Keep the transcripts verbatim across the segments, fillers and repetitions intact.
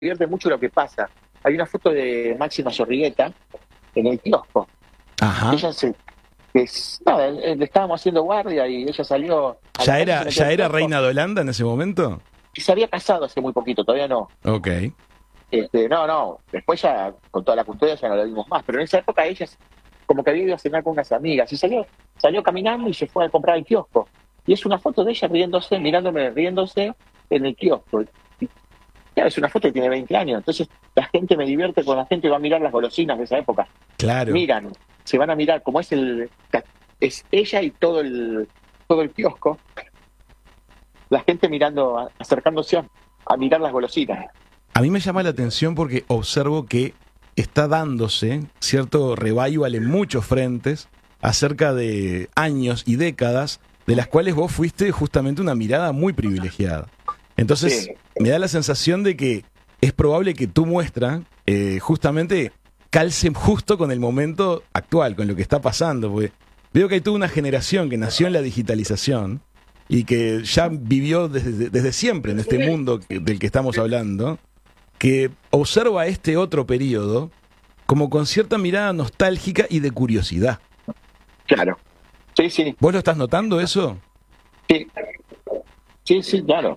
divierte mucho lo que pasa. Hay una foto de Máxima Zorrigueta en el kiosco. Ajá. Ella se, que es, nada, eh, le estábamos haciendo guardia y ella salió a la ¿Ya calle, se era, metió ya al era kiosco reina de Holanda en ese momento? y se había casado hace muy poquito, todavía no. Ok. Este, no, no, después ya con toda la custodia ya no la vimos más, pero en esa época ella como que había ido a cenar con unas amigas y salió, salió caminando y se fue a comprar al kiosco. Y es una foto de ella riéndose, mirándome, riéndose en el kiosco. Y, claro, es una foto que tiene veinte años, entonces la gente me divierte con la gente va a mirar las golosinas de esa época. Claro. Miran, se van a mirar, como es el es ella y todo el todo el kiosco, la gente mirando, a- acercándose a, a mirar las golosinas. A mí me llama la atención porque observo que está dándose cierto revival en muchos frentes acerca de años y décadas de las cuales vos fuiste justamente una mirada muy privilegiada. Entonces, Sí, me da la sensación de que es probable que tu muestra eh, justamente calce justo con el momento actual, con lo que está pasando, porque veo que hay toda una generación que nació en la digitalización y que ya vivió desde, desde siempre en este mundo que- del que estamos hablando, que observa este otro periodo como con cierta mirada nostálgica y de curiosidad. claro. Sí, sí, ¿Vos lo estás notando eso? sí, sí, sí, claro.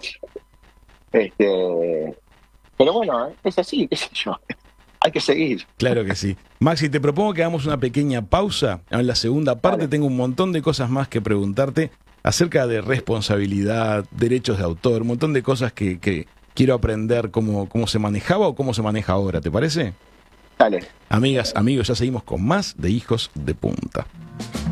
Este, pero bueno, es así, qué sé yo. Hay que seguir. Claro que sí. Maxi, te propongo que hagamos una pequeña pausa. En la segunda parte Vale. tengo un montón de cosas más que preguntarte acerca de responsabilidad, derechos de autor, un montón de cosas que, que quiero aprender cómo, cómo se manejaba o cómo se maneja ahora, ¿te parece? Dale. Amigas, amigos, ya seguimos con más de Hijos de Punta.